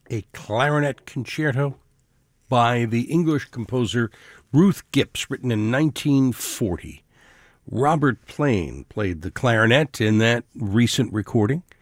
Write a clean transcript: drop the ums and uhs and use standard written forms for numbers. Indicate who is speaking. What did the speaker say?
Speaker 1: a clarinet concerto by the English composer Ruth Gibbs, written in 1940. Robert Plain played the clarinet in that recent recording.